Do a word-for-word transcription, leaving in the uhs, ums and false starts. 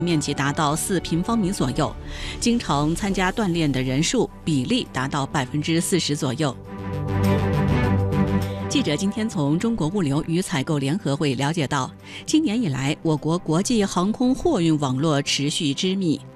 面积达到四平方米左右，经常参加锻炼的人数比例达到百分之四十左右。记者今天从中国物流与采购联合会了解到，今年以来，我国国际航空货运网络持续织密，